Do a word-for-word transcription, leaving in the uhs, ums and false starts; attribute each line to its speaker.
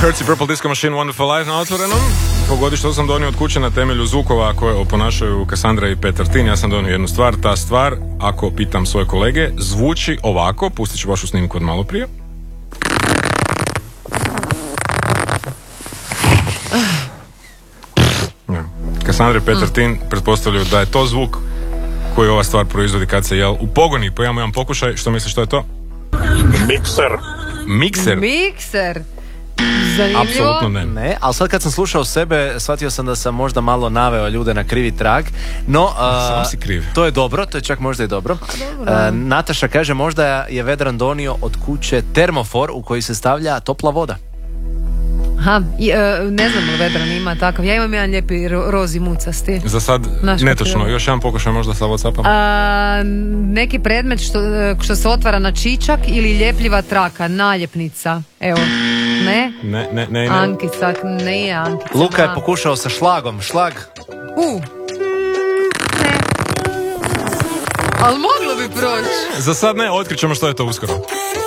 Speaker 1: Hertz i Purple Disco Machine Wonderful Life na otvorenom. Pogodi što sam donio od kuće na temelju zvukova koje oponašaju Cassandra i Petar Tin. Ja sam donio jednu stvar. Ta stvar, ako pitam svoje kolege, zvuči ovako. Pustit ću vašu snimku od malo prije. Ja. Cassandra i Petar Tin pretpostavljaju da je to zvuk koji ova stvar proizvodi kad se jel u pogoni. Pa imamo jedan pokušaj. Što misliš što je to?
Speaker 2: Mikser.
Speaker 1: Mikser?
Speaker 3: Mikser. Zanimljivo.
Speaker 1: Apsolutno ne.
Speaker 4: Ne, ali sad kad sam slušao sebe, shvatio sam da sam možda malo naveo ljude na krivi trag. No,
Speaker 1: Sam si kriv.
Speaker 4: to je dobro, to je čak možda i dobro.
Speaker 3: dobro.
Speaker 4: A, Nataša kaže, možda je Vedran donio od kuće termofor u koji se stavlja topla voda.
Speaker 3: Aha, i, e, ne znam li Vedran ima takav. Ja imam jedan lijepi ro- rozi mucasti.
Speaker 1: Za sad
Speaker 3: Znaš
Speaker 1: netočno.
Speaker 3: kako je?
Speaker 1: Još jedan pokušaj možda sa Whatsappom.
Speaker 3: A, neki predmet što, što se otvara na čičak ili ljepljiva traka, naljepnica. Evo, ne?
Speaker 1: Ne, ne, ne, ne.
Speaker 3: Ankica, ne je Ankica.
Speaker 4: Luka je
Speaker 3: Ma.
Speaker 4: pokušao sa šlagom. Šlag.
Speaker 3: U. Ne. Ali moglo bi proći.
Speaker 1: Za sad ne, otkrićemo što je to uskoro.